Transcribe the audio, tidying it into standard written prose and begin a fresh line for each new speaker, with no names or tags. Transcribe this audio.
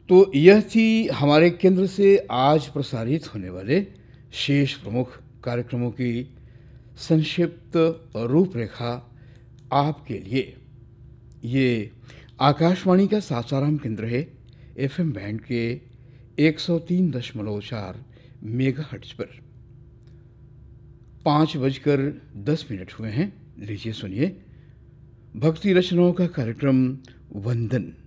तो यह थी हमारे केंद्र से आज प्रसारित होने वाले शेष प्रमुख कार्यक्रमों की संक्षिप्त रूपरेखा आपके लिए। ये आकाशवाणी का सासाराम केंद्र है, एफएम बैंड के 103.4 मेगाहर्ट्ज पर। 5:10 हुए हैं। लीजिए सुनिए भक्ति रचनाओं का कार्यक्रम वंदन।